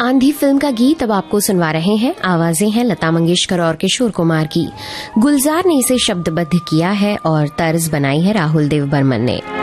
आंधी फिल्म का गीत अब आपको सुनवा रहे हैं। आवाजें हैं लता मंगेशकर और किशोर कुमार की। गुलजार ने इसे शब्दबद्ध किया है और तर्ज बनाई है राहुल देव बर्मन ने।